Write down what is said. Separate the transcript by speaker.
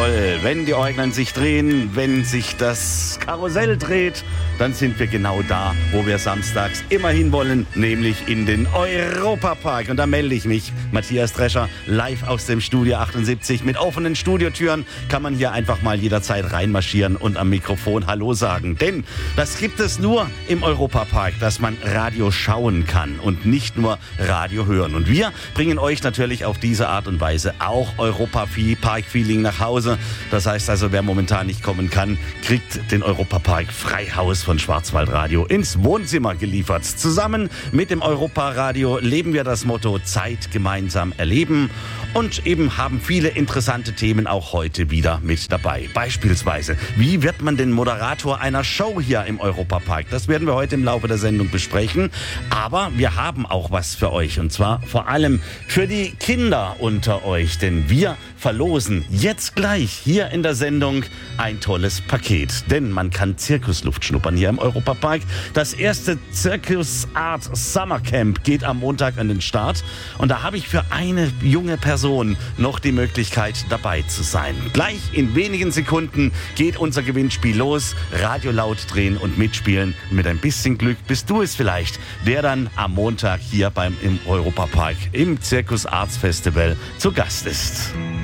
Speaker 1: Jawohl, wenn die Äuglein sich drehen, wenn sich das Karussell dreht, dann sind wir genau da, wo wir samstags immer hinwollen, nämlich in den Europapark. Und da melde ich mich, Matthias Drescher, live aus dem Studio 78. Mit offenen Studiotüren kann man hier einfach mal jederzeit reinmarschieren und am Mikrofon Hallo sagen. Denn das gibt es nur im Europapark, dass man Radio schauen kann und nicht nur Radio hören. Und wir bringen euch natürlich auf diese Art und Weise auch Europapark-Feeling nach Hause. Das heißt also, wer momentan nicht kommen kann, kriegt den Europapark Freihaus von Schwarzwaldradio ins Wohnzimmer geliefert. Zusammen mit dem Europaradio leben wir das Motto Zeit gemeinsam erleben und eben haben viele interessante Themen auch heute wieder mit dabei. Beispielsweise, wie wird man den Moderator einer Show hier im Europapark? Das werden wir heute im Laufe der Sendung besprechen. Aber wir haben auch was für euch und zwar vor allem für die Kinder unter euch, denn wir verlosen jetzt gleich hier in der Sendung ein tolles Paket. Denn man kann Zirkusluft schnuppern hier im Europapark. Das erste Circus Art Summer Camp geht am Montag an den Start. Und da habe ich für eine junge Person noch die Möglichkeit, dabei zu sein. Gleich in wenigen Sekunden geht unser Gewinnspiel los. Radio laut drehen und mitspielen. Mit ein bisschen Glück bist du es vielleicht, der dann am Montag hier im Europapark im Circus Arts Festival zu Gast ist.